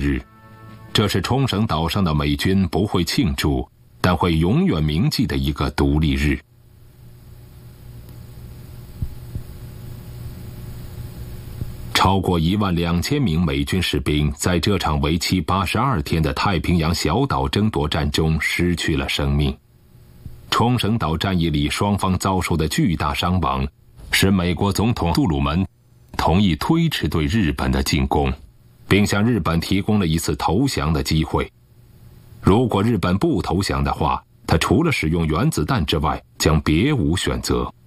日，这是冲绳岛上的美军不会庆祝，但会永远铭记的一个独立日。超过12000名美军士兵在这场为期82天的太平洋小岛争夺战中失去了生命。冲绳岛战役里双方遭受的巨大伤亡，使美国总统杜鲁门同意推迟对日本的进攻，并向日本提供了一次投降的机会。如果日本不投降的话，他除了使用原子弹之外，将别无选择。